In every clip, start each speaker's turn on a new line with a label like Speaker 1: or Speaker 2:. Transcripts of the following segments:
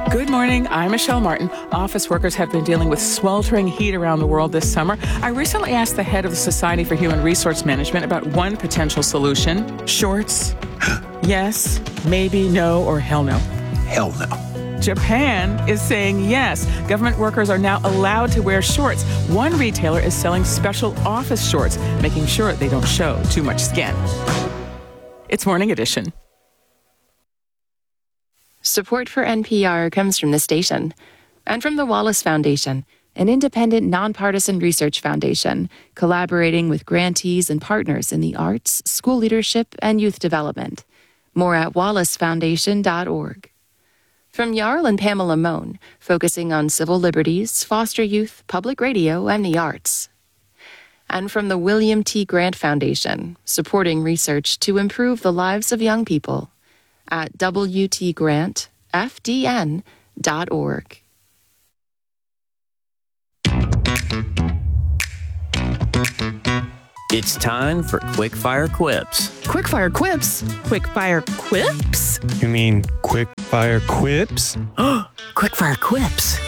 Speaker 1: Good morning. I'm Michelle Martin. Office workers have been dealing with sweltering heat around the world this summer. I recently asked the head of the Society for Human Resource Management about one potential solution. Shorts. Yes, maybe, no, or hell no.
Speaker 2: Hell no.
Speaker 1: Japan is saying yes. Government workers are now allowed to wear shorts. One retailer is selling special office shorts, making sure they don't show too much skin. It's Morning Edition.
Speaker 3: Support for NPR comes from the station and from the Wallace Foundation, an independent, nonpartisan research foundation collaborating with grantees and partners in the arts, school leadership, and youth development. More at wallacefoundation.org. From Jarl and Pamela Mohn, focusing on civil liberties, foster youth, public radio, and the arts. And from the William T. Grant Foundation, supporting research to improve the lives of young people. At wtgrantfdn.org.
Speaker 4: It's time for Quickfire Quips.
Speaker 5: Quickfire Quips? Quickfire Quips?
Speaker 6: You mean Quickfire Quips?
Speaker 4: Quickfire Quips.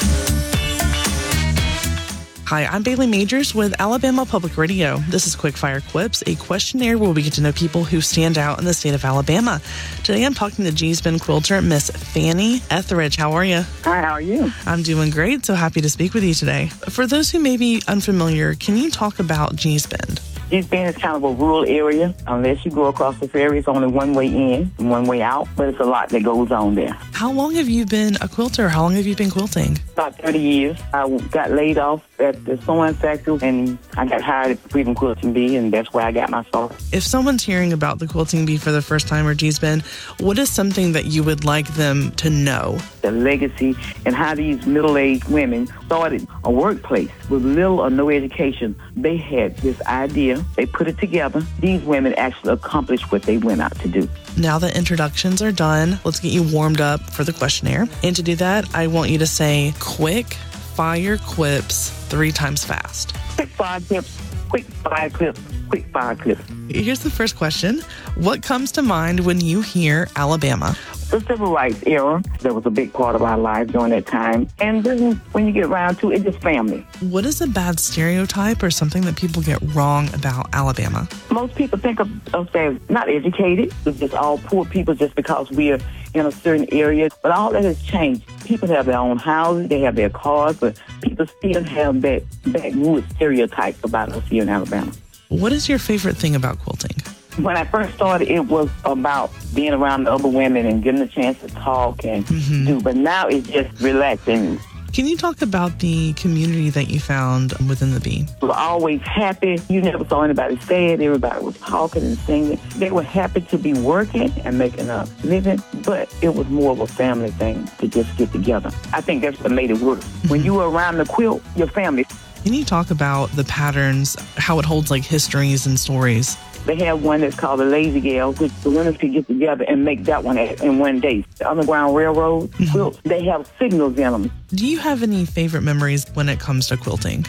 Speaker 5: Hi, I'm Bailey Majors with Alabama Public Radio. This is Quickfire Quips, a questionnaire where we get to know people who stand out in the state of Alabama. Today I'm talking to G-Spin quilter, Miss Fanny Etheridge. How are you?
Speaker 7: Hi, how are you?
Speaker 5: I'm doing great, so happy to speak with you today. For those who may be unfamiliar, can you talk about G-Spin?
Speaker 7: G-Spin is kind of a rural area. Unless you go across the ferry, it's only one way in and one way out, but it's a lot that goes on there.
Speaker 5: How long have you been a quilter? How long have you been quilting?
Speaker 7: About 30 years. I got laid off at the sewing factory, and I got hired at Freedom Quilting Bee, and that's where I got my start.
Speaker 5: If someone's hearing about the Quilting Bee for the first time or G-Spin, what is something that you would like them to know?
Speaker 7: The legacy and how these middle-aged women started a workplace with little or no education. They had this idea. They put it together. These women actually accomplished what they went out to do.
Speaker 5: Now that introductions are done, let's get you warmed up for the questionnaire. And to do that, I want you to say quick fire quips 3 times fast.
Speaker 7: Quick fire clips, quick fire clips, quick fire clips.
Speaker 5: Here's the first question. What comes to mind when you hear Alabama?
Speaker 7: The civil rights era, that was a big part of our lives during that time. And then when you get around to it, it's just family.
Speaker 5: What is a bad stereotype or something that people get wrong about Alabama?
Speaker 7: Most people think of us as not educated. It's just all poor people just because we're in a certain area. But all that has changed. People have their own houses, they have their cars, but people still have that backwoods stereotype about us here in Alabama.
Speaker 5: What is your favorite thing about quilting?
Speaker 7: When I first started, it was about being around the other women and getting a chance to talk and do. But now it's just relaxing.
Speaker 5: Can you talk about the community that you found within the Bee?
Speaker 7: We were always happy. You never saw anybody sad. Everybody was talking and singing. They were happy to be working and making a living, but it was more of a family thing to just get together. I think that's what made it work. When you were around the quilt, your family.
Speaker 5: Can you talk about the patterns, how it holds like histories and stories?
Speaker 7: They have one that's called the Lazy Gal, which the women could get together and make that one in one day. The Underground Railroad quilts, they have signals in them.
Speaker 5: Do you have any favorite memories when it comes to quilting?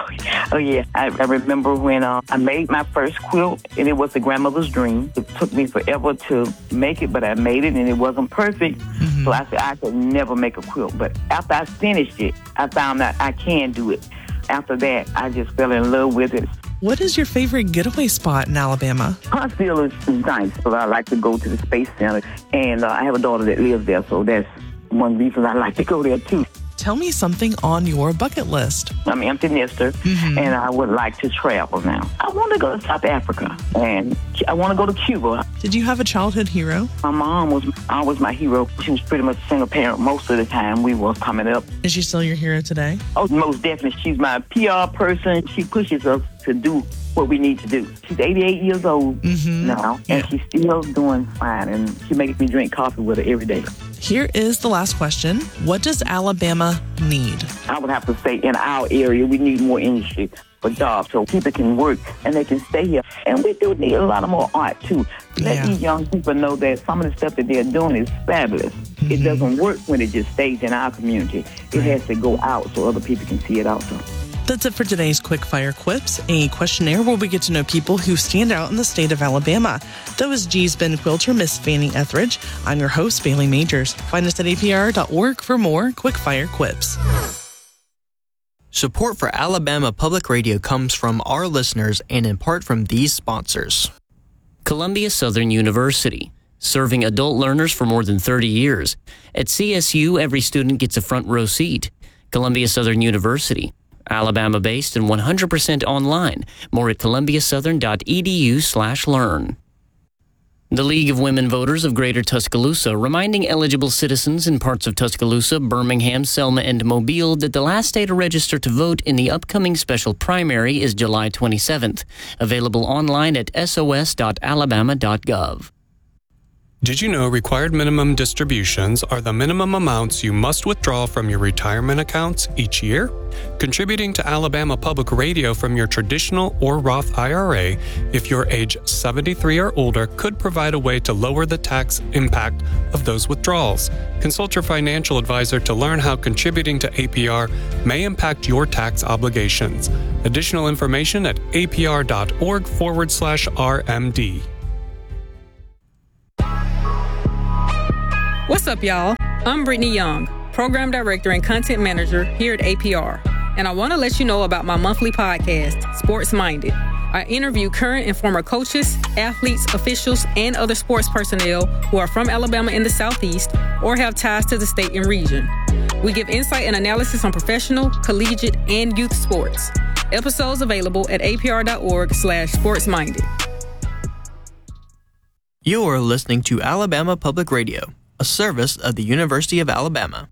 Speaker 7: Oh yeah. I remember when I made my first quilt, and it was the grandmother's dream. It took me forever to make it, but I made it, and it wasn't perfect. So I said I could never make a quilt. But after I finished it, I found that I can do it. After that, I just fell in love with it.
Speaker 5: What is your favorite getaway spot in Alabama?
Speaker 7: Huntsville is nice, but I like to go to the Space Center, and I have a daughter that lives there, so that's one reason I like to go there, too.
Speaker 5: Tell me something on your bucket list.
Speaker 7: I'm an empty nester, and I would like to travel now. I want to go to South Africa, and I want to go to Cuba.
Speaker 5: Did you have a childhood hero?
Speaker 7: My mom was always my hero. She was pretty much a single parent most of the time we were coming up.
Speaker 5: Is she still your hero today?
Speaker 7: Oh, most definitely. She's my PR person. She pushes us to do what we need to do. She's 88 years old now, and she's still doing fine, and she makes me drink coffee with her every day.
Speaker 5: Here is the last question. What does Alabama need?
Speaker 7: I would have to say in our area, we need more industry for jobs so people can work and they can stay here. And we do need a lot of more art, too. Let these young people know that some of the stuff that they're doing is fabulous. It doesn't work when it just stays in our community. It has to go out so other people can see it also.
Speaker 5: That's it for today's Quickfire Quips, a questionnaire where we get to know people who stand out in the state of Alabama. That was G's Ben Quilter, Miss Fanny Etheridge. I'm your host, Bailey Majors. Find us at apr.org for more Quickfire Quips.
Speaker 2: Support for Alabama Public Radio comes from our listeners and in part from these sponsors.
Speaker 4: Columbia Southern University, serving adult learners for more than 30 years. At CSU, every student gets a front row seat. Columbia Southern University, Alabama-based and 100% online. More at columbiasouthern.edu/learn. The League of Women Voters of Greater Tuscaloosa reminding eligible citizens in parts of Tuscaloosa, Birmingham, Selma, and Mobile that the last day to register to vote in the upcoming special primary is July 27th. Available online at sos.alabama.gov.
Speaker 6: Did you know required minimum distributions are the minimum amounts you must withdraw from your retirement accounts each year? Contributing to Alabama Public Radio from your traditional or Roth IRA, if you're age 73 or older, could provide a way to lower the tax impact of those withdrawals. Consult your financial advisor to learn how contributing to APR may impact your tax obligations. Additional information at apr.org/RMD.
Speaker 8: What's up, y'all? I'm Brittany Young, Program Director and Content Manager here at APR, and I want to let you know about my monthly podcast, Sports Minded. I interview current and former coaches, athletes, officials, and other sports personnel who are from Alabama in the Southeast or have ties to the state and region. We give insight and analysis on professional, collegiate, and youth sports. Episodes available at apr.org/sportsminded.
Speaker 2: You are listening to Alabama Public Radio, a service of the University of Alabama.